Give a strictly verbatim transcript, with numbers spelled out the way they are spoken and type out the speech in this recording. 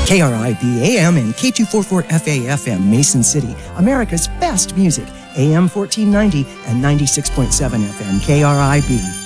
K R I B A M and K two forty-four F A F M, Mason City, America's best music, A M fourteen ninety and ninety-six point seven F M K R I B.